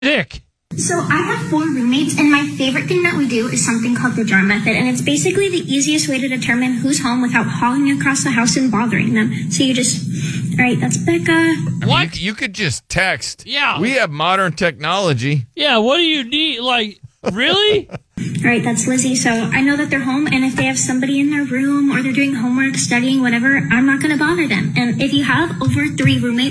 Dick. So I have 4 roommates, and my favorite thing that we do is something called the jar method, and it's basically the easiest way to determine who's home without hauling across the house and bothering them. So you just, all right, that's Becca. What? You could just text. Yeah. We have modern technology. Yeah, what do you need? Like, really? All right, that's Lizzie. So I know that they're home, and if they have somebody in their room or they're doing homework, studying, whatever, I'm not going to bother them. And if you have over 3 roommates,